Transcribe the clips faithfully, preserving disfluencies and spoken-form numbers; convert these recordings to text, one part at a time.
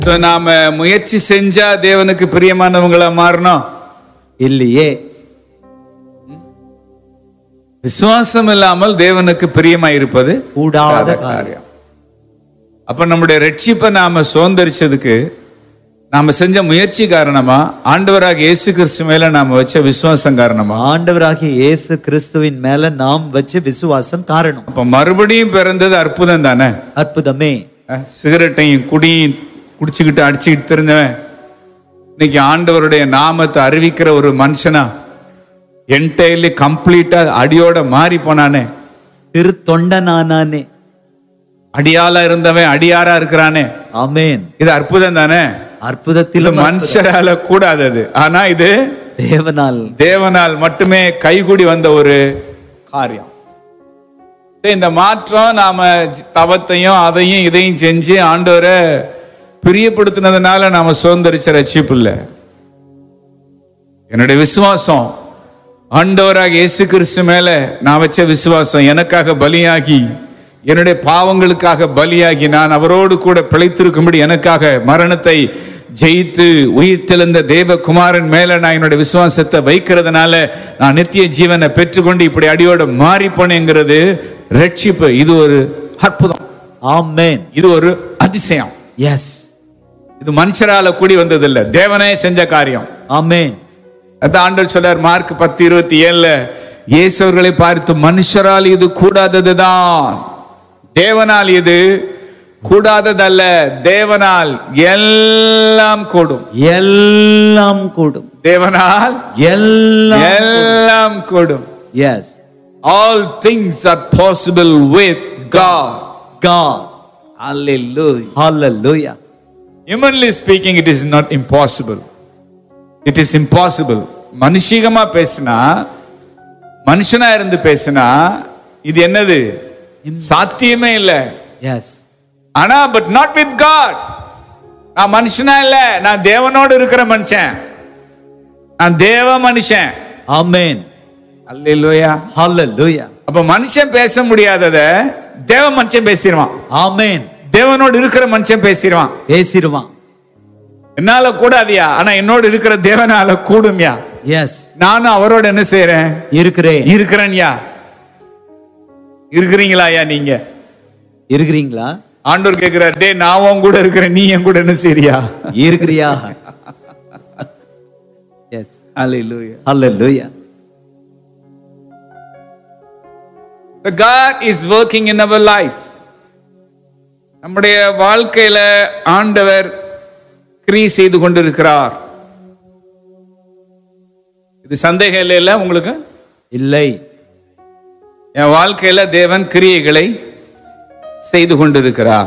நாம முயற்சி செஞ்சா தேவனுக்கு பிரியமானவங்களா மாறணும் இல்லையே. விசுவாசம் இல்லாமல் தேவனுக்கு பிரியமாய் இருப்பது கூடாத காரியம். அப்ப நம்முடைய ரட்சிப்பை நாம சுதந்திரிச்சதுக்கு நாம செஞ்ச முயற்சி காரணமா, ஆண்டவராகிய இயேசு கிறிஸ்து மேல நாம வச்ச விசுவாசம் காரணமா? ஆண்டவராகிய இயேசு கிறிஸ்துவின் மேல நாம் வச்ச விசுவாசம் காரணம். அப்ப மறுபடியும் பிறந்தது அற்புதம் தானே? அற்புதமே. சிகரெட்டையும் குடியும் குடிச்சுக்கிட்டு அடிச்சுக்கிட்டு தெரிஞ்சவன் இன்னைக்கு ஆண்டவருடைய நாமத்தை அறிவிக்கிற ஒரு மனுஷனா என்டையர்லி கம்ப்ளீட்டா அடியோட மாறி போனானே, திரு தொண்டனானே, அடியாளா இருந்தவன் அடியாரா இருக்கிறானே. ஆமென். இது அற்புதம் தானே? அற்புதத்திலும் மனுஷரால கூடாதது, ஆனா இது தேவனால் தேவனால் மட்டுமே கைகூடி வந்த ஒரு காரியம். இந்த மாற்றம் நாம தவத்தையும் அதையும் இதையும் செஞ்சு ஆண்டவரை பிரியப்படுத்தினதுனால நாம சுதந்திரிச்ச ரட்சிப்பு இல்ல. என்னுடைய விசுவாசம் ஆண்டவராக இயேசு கிறிஸ்து மேல நான் வச்ச விசுவாசம் எனக்காக பலியாகி, என்னுடைய பாவங்களுக்காக பலியாகி, நான் அவரோடு கூட பிழைத்திருக்கும்படி எனக்காக மரணத்தை ஜெயித்து உயிர்த்தெழுந்த தேவகுமாரன் மேல நான் என்னுடைய விசுவாசத்தை வைக்கிறதுனால நான் நித்திய ஜீவனை பெற்றுக்கொண்டு இப்படி அடியோட மாறி போனேங்கிறது ரட்சிப்பு. இது ஒரு அற்புதம். ஆமென். இது ஒரு அதிசயம். எஸ். இது மனுஷரால கூடி வந்ததில்லை, தேவனே செஞ்ச காரியம். ஆமென். அதான் ஆண்டவர் சொல்றார் மார்க் பத்து இருபத்தி ஏழுல, இயேசு அவர்களை பார்த்து, மனுஷரால் இது கூடாததுதான், தேவனால் இது கூடாததல்ல, தேவனால் எல்லாம் கூடும். எல்லாம் கூடும். தேவனால் எல்லாம் எல்லாம் கூடும். S. All things are possible with God. God. Hallelujah. Hallelujah. Humanly speaking, it is not impossible. It is impossible. மனுஷிகமா பேசினா, மனுஷனா இருந்து பேசினா இது என்னது? சாத்தியமே இல்லை. எஸ். ஆனா பட் நாட் வித் காட். நான் மனுஷனா இல்ல, நான் தேவனோடு இருக்கிற மனுஷன், நான் தேவ மனுஷன். ஆமென். அல்லேலூயா. ஹalleluya. அப்ப மனுஷன் பேச முடியாதத தேவ மனுஷன் பேசிடுவான். ஆமென். தேவனோடு இருக்கிற மனுஷன் பேசிடுவான், பேசிடுவான். என்னால கூடாதியா, ஆனா என்னோடு இருக்கிற தேவனால கூடும்யா. எஸ். நானும் அவரோட என்ன செய்யறேன்? இருக்கிறேன். இருக்கிறேன்யா. இருக்கிறீங்களாயா? நீங்க இருக்கிறீங்களா? ஆண்டவர் கேட்கிறார், டே நான் உன் கூட இருக்கிறேன், நீ என் கூட என்ன செய்றியா? இருக்கிறியா? S. Hallelujah. Hallelujah. The God is working in our life. நம்முடைய வாழ்க்கையில ஆண்டவர் கிரியை செய்து கொண்டிருக்கிறார். இது சந்தேகம் இல்லைல்ல உங்களுக்கு? இல்லை. என் வாழ்க்கையில தேவன் கிரியைகளை செய்து கொண்டிருக்கிறார்.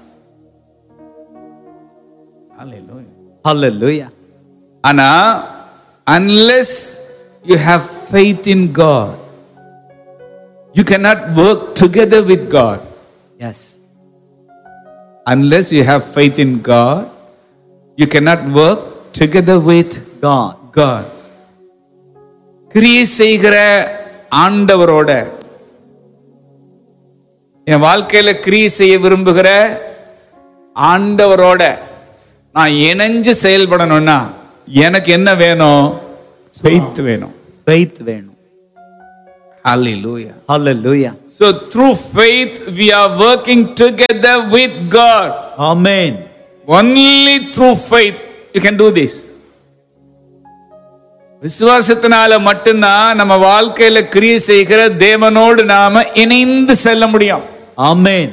Hallelujah. ஆனா unless you have faith in God, you cannot work together with God. Yes. Unless you have faith in God, you cannot work together with God. God. கிரியை செய்கிற ஆண்டவரோட என் வாழ்க்கையில கிரியை செய்ய விரும்புகிற ஆண்டவரோட நான் இணைஞ்சு செயல்படணும்னா எனக்கு என்ன வேணும்? faith வேணும். faith வேணும். Hallelujah. Hallelujah. So through faith we are working together with God. Amen. Only through faith you can do this. விசுவாசத்தினால மட்டும்தான் நம்ம வாழ்க்கையில கிரியை செய்கிற தேவனோடு நாம இணைந்து செல்ல முடியும். Amen.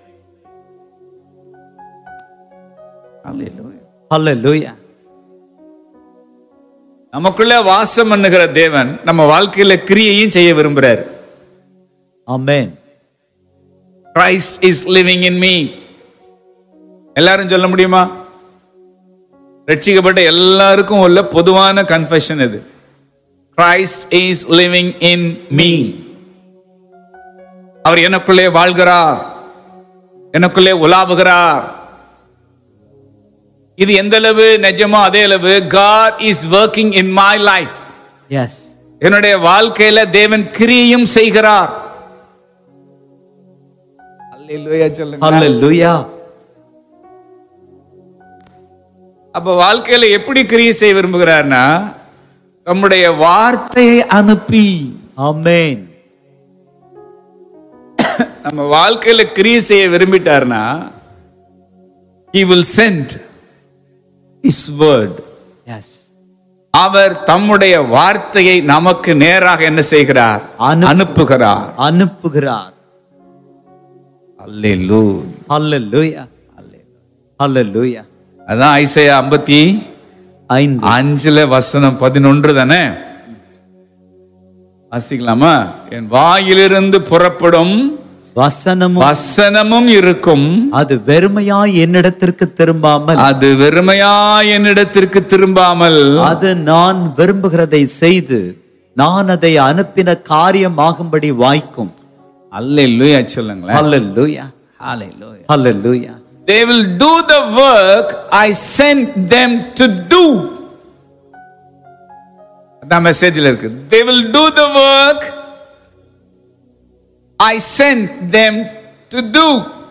Hallelujah. Hallelujah. நமக்குள்ள வாசம் பண்ணுகிற தேவன் நம்ம வாழ்க்கையில கிரியையும் செய்ய விரும்புறார். Amen. Christ is living in me. எல்லாரும் சொல்ல முடியுமா? ரட்சிக்கப்பட்ட எல்லாருக்கும் உள்ள பொதுவான கன்ஃபெஷன் இது. Christ is living in me. அவர் எனக்குள்ளே வாழ்கிறார், எனக்குள்ளே உலாவுகிறார். இது எந்த அளவு நிஜமோ அதே அளவு God is working in my life. Yes. என்னுடைய வாழ்க்கையில தேவன் கிரியையும் செய்கிறார். Hallelujah சொல்லுங்க. Hallelujah. அப்ப வாழ்க்கையில எப்படி கிரியை செய்ய விரும்புகிறார்னா தம்முடைய வார்த்தையை அனுப்பி. ஆமென். நம்ம வாழ்க்கையில கிரியை செய்ய விரும்பிட்டார்னா he will send his word. S. அவர் தம்முடைய வார்த்தையை நமக்கு நேராக என்ன செய்கிறார்? அனுப்புகிறார். அனுப்புகிறார். அல்லேலூயா. ஹல்லேலூயா. ஹல்லேலூயா. அதான் ஐசையா ஐம்பத்தி ஐந்து அஞ்சுல வசனம் பதினொன்று தானே வாசிக்கலாமா? என் வாயிலிருந்து புறப்படும் வசனமும் வசனமும் இருக்கும், அது வெறுமையாய் என்னிடத்திற்கு திரும்பாமல் அது வெறுமையாய் என்னிடத்திற்கு திரும்பாமல் அது நான் விரும்புகிறதை செய்து நான் அதை அனுப்பின காரியமாகும்படி வாய்க்கும். அல்லேலூயா சொல்லுங்களேன். ஹல்லேலூயா. ஹல்லேலூயா. ஹல்லேலூயா. They will do the work I sent them to do. அதான் மெசேஜ்ல இருக்கு. They will do the work I sent them to do.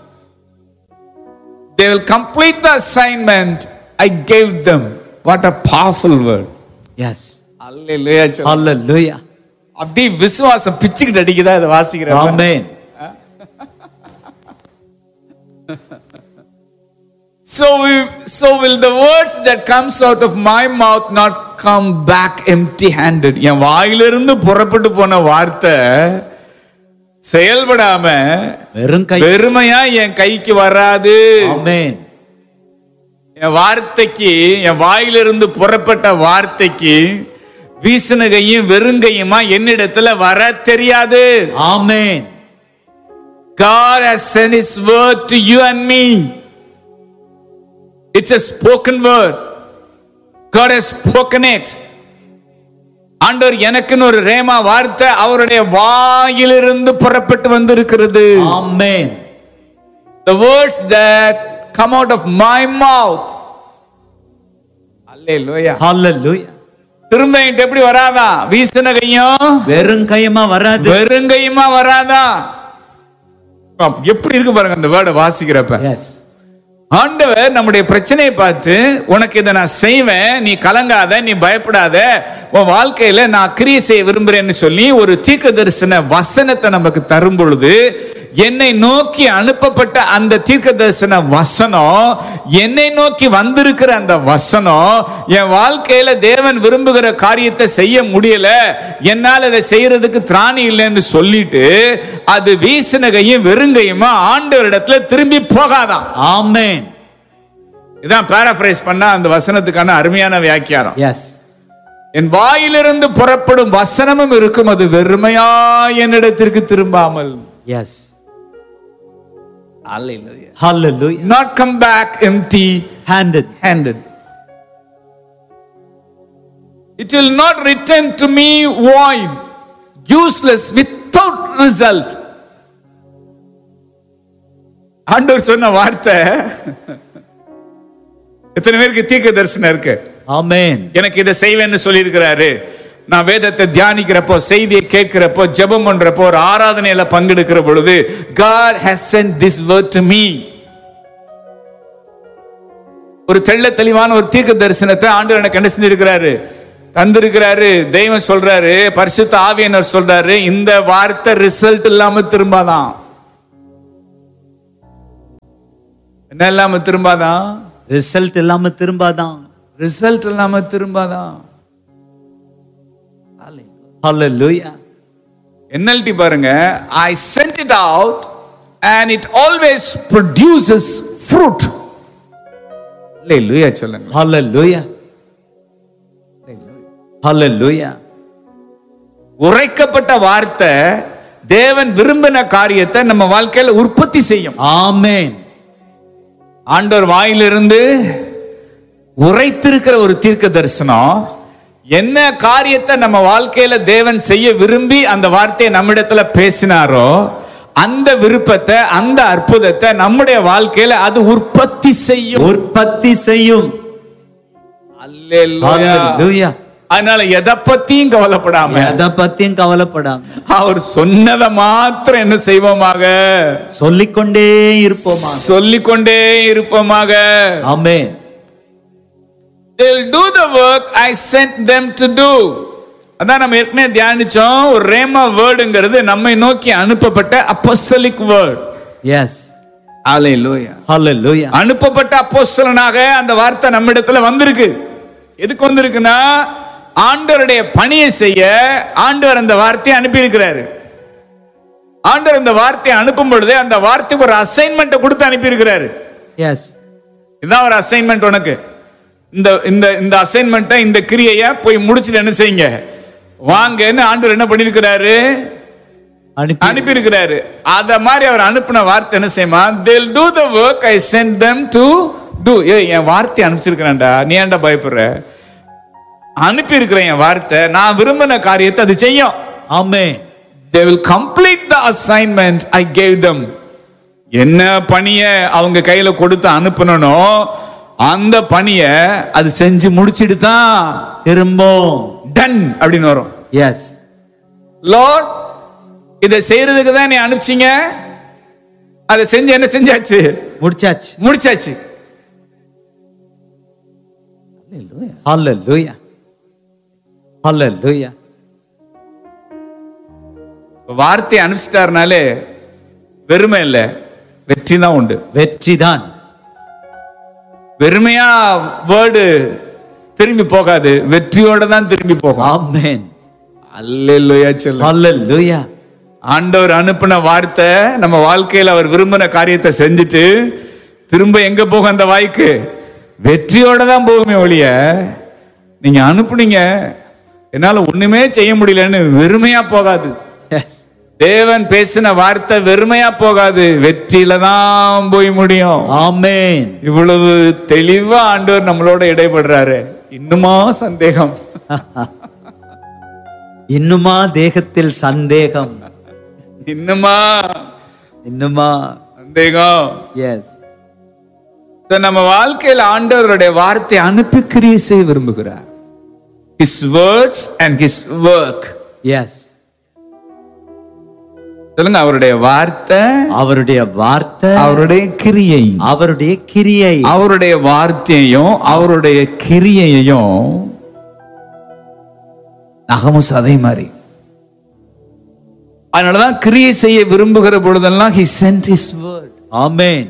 They will complete the assignment I gave them. What a powerful word. S. அல்லேலூயா. ஹல்லேலூயா. அப்படி விசுவாசம் பிச்சுக்கிட்டு அடிக்குதா இதை வாசிக்கிறேன். ஆமென். So, we, so will the words that comes out of my mouth not come back empty handed. என் வாயிலிருந்து புறப்பட்டு போன வார்த்தை செயல்படாம வெறும் கை வெறுமையா என் கைக்கு வராது. ஆமென். என் வார்த்தைக்கு, என் வாயிலிருந்து புறப்பட்ட வார்த்தைக்கு வீசின கையும் வெறுங்கையுமா என்னிடத்துல வர தெரியாது. ஆமென். God has sent his word to you and me. It's a spoken word. God has spoken it. ஆண்டவர் எனக்குன்னு ஒரு ரேமா வார்த்தை அவருடைய வாயிலிருந்து புறப்பட்டு வந்திருக்கிறது. ஆமென். The words that come out of my mouth. அல்லேலூயா. ஹல்லேலூயா. திரும்ப என்கிட்ட எப்படி வராதா? வீசின கையும் வெறும் கையுமா வராது. வெறுங்கையுமா வராதா? எப்படி இருக்கு பாருங்க அந்த வேர்டை வாசிக்கிறப்ப. எஸ். ஆண்டவர் நம்முடைய பிரச்சனையை பார்த்து உனக்கு இதை நான் செய்வேன், நீ கலங்காத, நீ பயப்படாத, உன் வாழ்க்கையில நான் கிரியை செய்ய விரும்புறேன்னு சொல்லி ஒரு தீர்க்க தரிசன வசனத்தை நமக்கு தரும் பொழுது என்னை நோக்கி அனுப்பப்பட்ட அந்த தீர்க்க தரிசன வசனம், என்னை நோக்கி வந்திருக்கிற அந்த வசனம் என் வாழ்க்கையில தேவன் விரும்புகிற காரியத்தை செய்ய முடியல, என்னால் அதை செய்யறதுக்கு திராணி இல்லைன்னு சொல்லிட்டு அது வீசின கையும் வெறுங்கையுமா ஆண்டவரிடத்துல திரும்பி போகாதான். ஆமென். இதான் பாராஃப்ரைஸ் பண்ணா அந்த வசனத்துக்கான அருமையான வியாக்கியானம். எஸ். என் வாயிலிருந்து புறப்படும் வசனமும் இருக்கும், அது வெறுமையா என்னிடத்திற்கு திரும்பாமல். S. Hallelujah. Hallelujah. Not come back empty handed. handed. It will not return to me void, useless, without result. ஆண்டவர் சொன்ன வார்த்தை எத்தனை பேருக்கு தீர்க்க தரிசனம் இருக்கு? ஆமென். எனக்கு இதை செய்வேன்னு சொல்லி இருக்கிறாரு. நான் வேதத்தை தியானிக்கிறப்போ, செய்தியை கேட்கிறப்போ, ஜெபம் பண்றப்போ, ஒரு ஆராதனையில பங்கெடுக்கிற பொழுது God has sent this word to me. ஒரு தெள்ள தெளிவான ஒரு தீர்க்க தரிசனத்தை ஆண்டவர் எனக்கு என்ன செஞ்சிருக்கிறாரு? தந்திருக்கிறாரு. தெய்வம் சொல்றாரு, பரிசுத்த ஆவியானவர் சொல்றாரு, இந்த வார்த்தை ரிசல்ட் இல்லாம திரும்பாதான். என்ன இல்லாம திரும்பாதான்? ரிசல்ட் இல்லாம திரும்பாதான். ரிசல்ட் இல்லாம திரும்பாதான். Hallelujah. N L T பாருங்க, I sent it out and it always produces fruit. Hallelujah சொல்லுங்க. Hallelujah. Hallelujah. உரைக்கப்பட்ட வார்த்தை தேவன் விரும்பின காரியத்தை நம்ம வாழ்க்கையில உற்பத்தி செய்யும். ஆமென். ஆண்டவர் வாயிலிருந்து உரைத்திருக்கிற ஒரு தீர்க்க தரிசனம் என்ன காரியத்தை நம்ம வாழ்க்கையில தேவன் செய்ய விரும்பி அந்த வார்த்தையை நம்மிடத்துல பேசினாரோ அந்த விருப்பத்தை, அந்த அற்புதத்தை நம்முடைய வாழ்க்கையில அது உற்பத்தி செய்யும். உற்பத்தி செய்யும். அல்லேலூயா. அதனால எதை பத்தியும் கவலைப்படாம, எதை பத்தியும் கவலைப்படாம அவர் சொன்னதை மாத்திரம் என்ன செய்வோமாக? சொல்லிக்கொண்டே இருப்போமாக. சொல்லிக்கொண்டே இருப்போமாக. ஆமென். they'll do the work I sent them to do. அதான் நம்ம ஏற்கனவே தியானிச்சோம். ஒரு ரேமா வேர்டுங்கிறது நம்மை நோக்கி அனுப்பப்பட்ட அப்போஸ்தலிக் வேர்ட். எஸ். ஹalleluya. ஹalleluya. அனுப்பப்பட்ட அப்போஸ்தலனாக அந்த வார்த்தை நம்மிடத்துல வந்திருக்கு. எதுக்கு வந்திருக்குன்னா ஆண்டவருடைய பணியை செய்ய ஆண்டவர் அந்த வார்த்தையை அனுப்பி இருக்கிறாரு. ஆண்டவர் அந்த வார்த்தையை அனுப்பும் பொழுது அந்த வார்த்தைக்கு ஒரு அசைன்மெண்ட் கொடுத்து அனுப்பி இருக்கிறாரு. எஸ். இதான் ஒரு அசைன்மெண்ட் உனக்கு. இந்த இந்த இந்த அசைன்மெண்ட்டை இந்த கிரியையை போய் முடிச்சுட்டு என்ன செய்யுங்க வாங்கன்னு ஆண்டவர் என்ன பண்ணிருக்கிறாரு அனுப்பி இருக்கிறாரு. அத மாதிரி அவர் அனுப்பின வார்த்தை என்ன செய்யுமா, they'll do the work I sent them to do. ஏய் என் வார்த்தை அனுப்பிச்சிருக்கிறேன்டா, நீ ஏன்டா பயப்படுற? அனுப்பி இருக்கிறேன் என் வார்த்தை, நான் விரும்பின காரியத்தை அது செய்யும். ஆமென். They will complete the assignment I gave them. என்ன பணியை அவங்க கையில கொடுத்து அனுப்பனோ அந்த பணியை அது செஞ்சு முடிச்சிட்டு தான் திரும்ப டன் அப்படின்னு வரும். எஸ். லார்ட் இதை செய்யறதுக்கு தான் நீ அனுப்பிச்சீங்க, அதை செஞ்சு என்ன செஞ்சாச்சு, முடிச்சாச்சு முடிச்சாச்சு. ஹalleluya. ஹalleluya. வார்த்தை அனுப்பிச்சிட்டாருனாலே வெறுமை இல்ல, வெற்றி தான் உண்டு. வெற்றி தான். வெறுமையா வேர்டு திரும்பி போகாது, வெற்றியோட தான் திரும்பி போகும். ஆமென். அல்லேலூயா சொல்லுங்க. ஹalleluya. ஆண்டவர் அனுப்பின வார்த்தை நம்ம வாழ்க்கையில அவர் விரும்பின காரியத்தை செஞ்சுட்டு திரும்ப எங்க போகும் அந்த வாய்க்கு, வெற்றியோட தான் போகுமே ஒழிய நீங்க அனுப்புனீங்க என்னால ஒண்ணுமே செய்ய முடியலன்னு வெறுமையா போகாது. எஸ். தேவன் பேசின வார்த்தை வெறுமையா போகாது, வெற்றியில தான் போய் முடியும். ஆமென். இவ்வளவு தெளிவா ஆண்டவர் நம்மளோட இடைபடுறாரு. இன்னுமா சந்தேகம்? இன்னுமா தேகத்தில் சந்தேகம்? இன்னுமா இன்னுமா சந்தேகம்? எஸ். நம்ம வாழ்க்கையில் ஆண்டவருடைய வார்த்தை அனுப்பி கிரியை செய்ய விரும்புகிறார். His words and his work. S. சொல்லுங்க, அவருடைய வார்த்தை, அவருடைய வார்த்தை, அவருடைய கிரியை. அவருடைய கிரியை. அவருடைய வார்த்தையையும் அவருடைய கிரியையையும் நகமும் சதை மாதிரி. அதனாலதான் கிரியை செய்ய விரும்புகிற பொழுதெல்லாம் he sent his word. ஆமென்.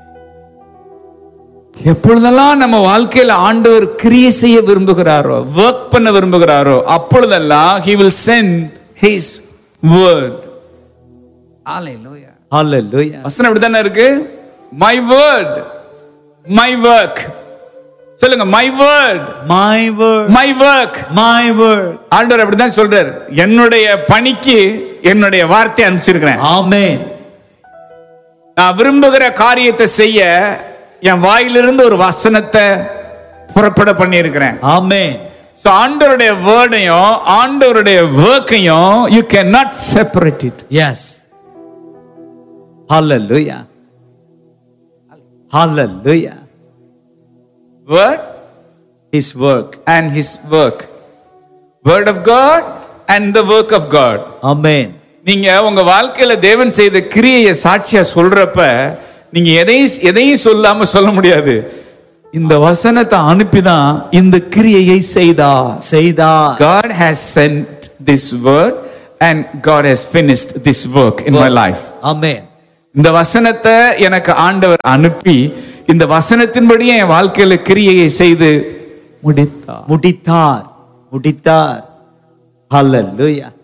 எப்பொழுதெல்லாம் நம்ம வாழ்க்கையில ஆண்டவர் கிரியை செய்ய விரும்புகிறாரோ, ஒர்க் பண்ண விரும்புகிறாரோ, அப்பொழுதெல்லாம் he will send his word. ஹalleluya. ஹalleluya. வசனம் இப்படி தானே இருக்கு. my word, my work. சொல்லுங்க, my word, my word, my work, my word. ஆண்டவர் அப்படிதான் சொல்றாரு. என்னுடைய பணிக்கு என்னுடைய வார்த்தை அனுப்பிச்சிருக்கிறேன். ஆமென். நான் விரும்புகிற காரியத்தை செய்ய என் வாயிலிருந்து ஒரு வசனத்தை புறப்பட பண்ணி இருக்கிறேன். ஆமென். சோ ஆண்டவருடைய வேர்டையும் ஆண்டவருடைய வர்க்கையும் you cannot separate it. S. Hallelujah. Hallelujah. Word his work and his work. Word of God and the work of God. ஆமென். நீங்க உங்க வாழ்க்கையில தேவன் செய்த கிரியையை சாட்சியா சொல்றப்ப நீங்க எதையும் எதையும் சொல்லாம சொல்ல முடியாது. இந்த வசனத்தை அனுப்பிதான் இந்த கிரியையை செய்தார் செய்தார். God has sent this word and God has finished this work in my life. ஆமென். இந்த வசனத்தை எனக்கு ஆண்டவர் அனுப்பி இந்த வசனத்தின்படியே என் வாழ்க்கையில கிரியையை செய்து முடித்தார் முடித்தார். முடித்தார். ஹalleluya.